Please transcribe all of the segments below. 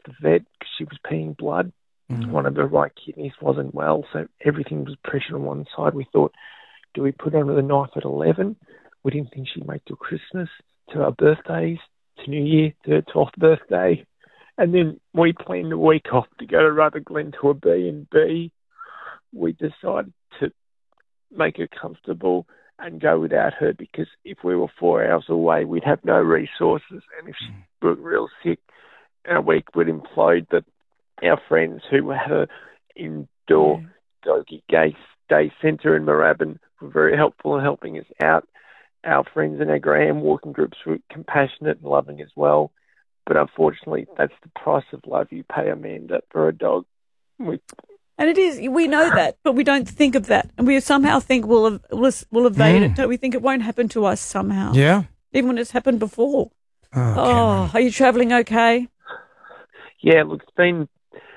the vet because she was peeing blood. One of her right kidneys wasn't well, so everything was pressured on one side. We thought, do we put her under the knife at 11? We didn't think she'd make till Christmas, to our birthdays, to New Year, to her 12th birthday. And then we planned a week off to go to Rutherglen to a B&B. We decided to make her comfortable and go without her because if we were 4 hours away, we'd have no resources. And if she were real sick, our week would implode. But our friends who had her indoor doggy day centre in Moorabbin were very helpful in helping us out. Our friends in our Graham walking groups were compassionate and loving as well. But unfortunately, that's the price of love you pay, Amanda, for a dog. And it is, we know that, but we don't think of that. And we somehow think we'll evade it. Don't we think it won't happen to us somehow? Yeah. Even when it's happened before. Oh, are you travelling okay? Yeah, look, it's been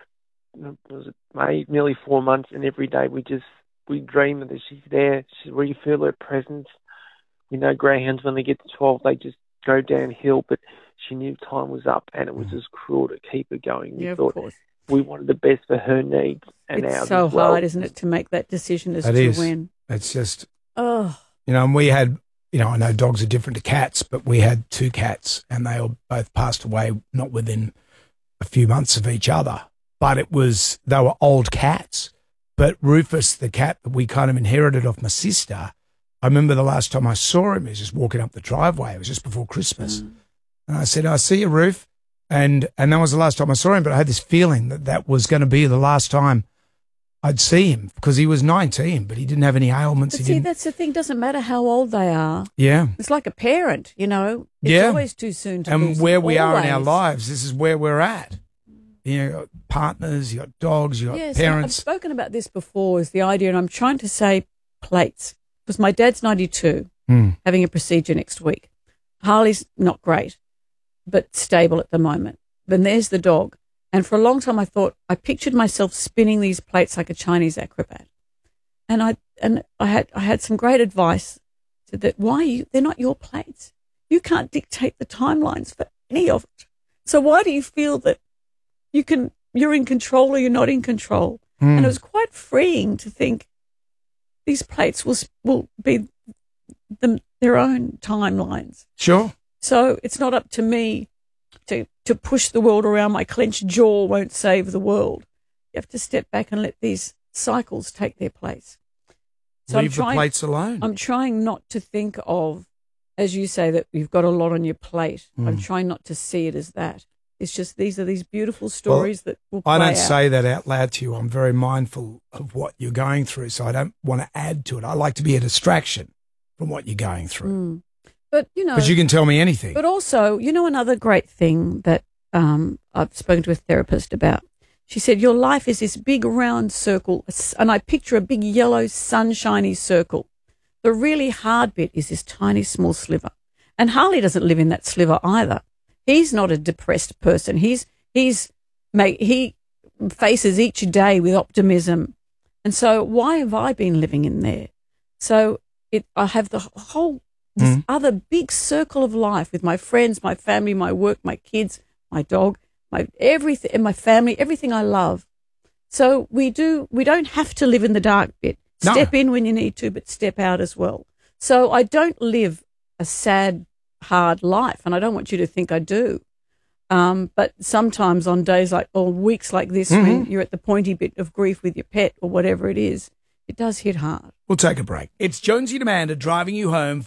nearly 4 months, and every day we dream that she's there. We feel her presence. We know greyhounds, when they get to 12, they just go downhill, but she knew time was up, and it was just cruel to keep her going. We thought of course. We wanted the best for her needs and ours. It's so as well. hard, isn't it, to make that decision as to when. It's just, and we had, I know dogs are different to cats, but we had 2 cats, and they all both passed away not within a few months of each other. But they were old cats. But Rufus, the cat that we kind of inherited off my sister, I remember the last time I saw him, he was just walking up the driveway. It was just before Christmas. And I said, I see you, Roof. And that was the last time I saw him, but I had this feeling that was going to be the last time I'd see him because he was 19, but he didn't have any ailments. But that's the thing. Doesn't matter how old they are. Yeah. It's like a parent, It's always too soon to lose And where we are in our always. lives, this is where we're at. You got partners, you got dogs, you got Yes, parents. I've spoken about this before, is the idea, and I'm trying to say plates. Because my dad's 92, having a procedure next week. Harley's not great, but stable at the moment. Then there's the dog. And for a long time I pictured myself spinning these plates like a Chinese acrobat. And I had some great advice that they're not your plates. You can't dictate the timelines for any of it. So why do you feel that you're in control or you're not in control? And it was quite freeing to think these plates will be their own timelines. Sure. So it's not up to me to push the world around. My clenched jaw won't save the world. You have to step back and let these cycles take their place. So Leave the plates alone. I'm trying not to think of, as you say, that you've got a lot on your plate. I'm trying not to see it as that. It's just these are these beautiful stories that will play I don't out. say that out loud to you. I'm very mindful of what you're going through, so I don't want to add to it. I like to be a distraction from what you're going through. But, But you can tell me anything. But also, another great thing that I've spoken to a therapist about. She said, your life is this big round circle, and I picture a big yellow sunshiny circle. The really hard bit is this tiny small sliver. And Harley doesn't live in that sliver either. He's not a depressed person. He faces each day with optimism. And so why have I been living in there? So I have the whole this other big circle of life with my friends, my family, my work, my kids, my dog, my everything, and my family, everything I love. So we don't have to live in the dark bit. No. Step in when you need to, but step out as well. So I don't live a sad, hard life, and I don't want you to think I do. But sometimes on days or weeks like this, when you're at the pointy bit of grief with your pet or whatever it is, it does hit hard. We'll take a break. It's Jonesy and Amanda driving you home